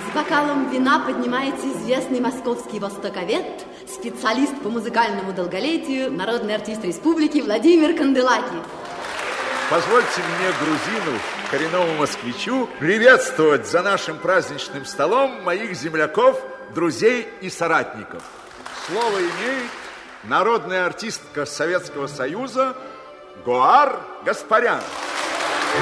С бокалом вина поднимается известный московский востоковед, специалист по музыкальному долголетию, народный артист республики Владимир Канделаки. Позвольте мне, грузину, коренному москвичу, приветствовать за нашим праздничным столом моих земляков, друзей и соратников. Слово имеет народная артистка Советского Союза Гоар Гаспарян.